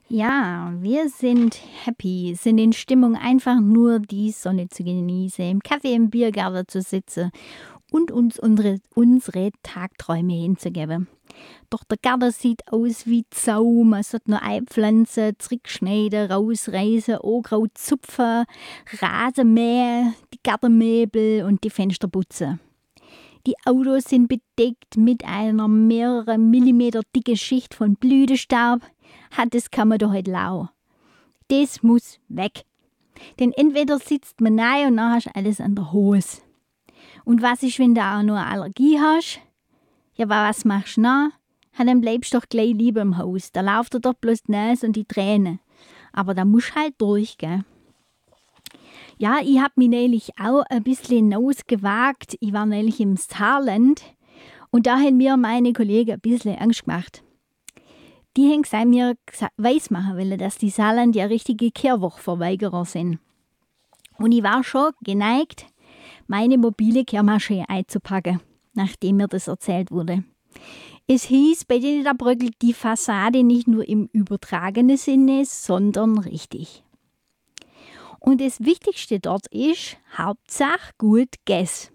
Ja, wir sind happy, sind in Stimmung, einfach nur die Sonne zu genießen, im Kaffee im Biergarten zu sitzen und uns unsere Tagträume hinzugeben. Doch der Garten sieht aus wie Zaum, man sollte nur einpflanzen, zurückschneiden, rausreißen, Unkraut zupfen, Rasen mähen, die Gartenmöbel und die Fenster putzen. Die Autos sind bedeckt mit einer mehrere Millimeter dicke Schicht von Blütenstaub. Das kann man doch heute lau. Das muss weg. Denn entweder sitzt man rein und dann hast du alles an der Hose. Und was ist, wenn du auch nur eine Allergie hast? Ja, was machst du dann? Dann bleibst du doch gleich lieber im Haus. Da läuft dir doch bloß die Nase und die Tränen. Aber da musst du halt durch, gell? Ja, ich habe mich neulich auch ein bisschen hinausgewagt. Ich war neulich im Saarland und da haben mir meine Kollegen ein bisschen Angst gemacht. Die haben gesagt, mir weismachen wollen, dass die Saarland ja richtige Kehrwochverweigerer sind. Und ich war schon geneigt, meine mobile Kehrmaschine einzupacken, nachdem mir das erzählt wurde. Es hieß, bei denen da bröckelt die Fassade nicht nur im übertragenen Sinne, sondern richtig. Und das Wichtigste dort ist, Hauptsache gut Guess.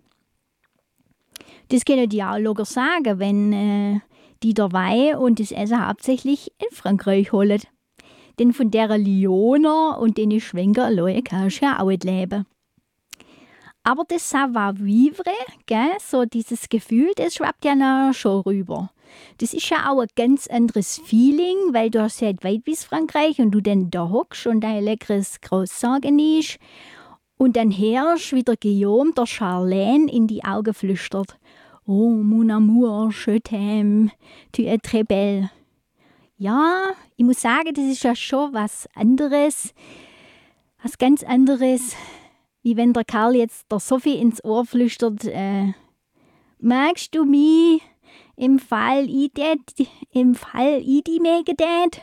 Das können die auch locker sagen, wenn die der Wein und das Essen hauptsächlich in Frankreich holen. Denn von der Lyoner und den Schwenker allein kannst du ja auch nicht leben. Aber das Savoir-vivre, so dieses Gefühl, das schwappt ja noch schon rüber. Das ist ja auch ein ganz anderes Feeling, weil du hast ja weit bis Frankreich und du dann da hockst und dein leckeres Croissant genießt und dann hörst, wie der Guillaume der Charlène in die Augen flüstert. Oh, mon amour, je t'aime, tu es très belle. Ja, ich muss sagen, das ist ja schon was anderes, was ganz anderes, wie wenn der Karl jetzt der Sophie ins Ohr flüstert, magst du mich im Fall ich die mögen tät?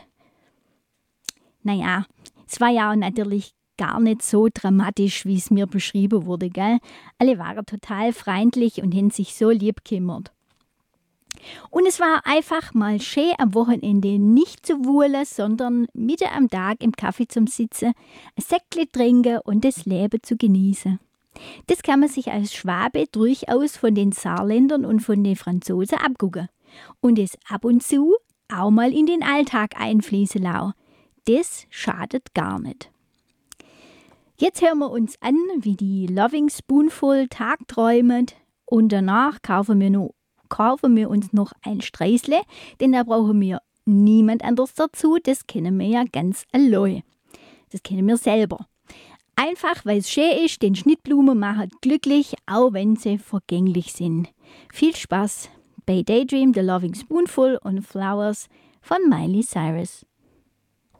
Naja, es war ja auch natürlich gar nicht so dramatisch, wie es mir beschrieben wurde, gell? Alle waren total freundlich und haben sich so lieb gekümmert. Und es war einfach mal schön, am Wochenende nicht zu wohlen, sondern mitten am Tag im Kaffee zum Sitzen, ein Säckchen trinken und das Leben zu genießen. Das kann man sich als Schwabe durchaus von den Saarländern und von den Franzosen abgucken. Und es ab und zu auch mal in den Alltag einfließen lassen. Das schadet gar nicht. Jetzt hören wir uns an, wie die Loving Spoonful tagträumen und danach kaufen wir uns noch ein Streisle, denn da brauchen wir niemand anders dazu, das kennen wir ja ganz allein. Das kennen wir selber. Einfach, weil es schön ist, den Schnittblumen machen glücklich, auch wenn sie vergänglich sind. Viel Spaß bei Daydream, The Loving Spoonful und Flowers von Miley Cyrus.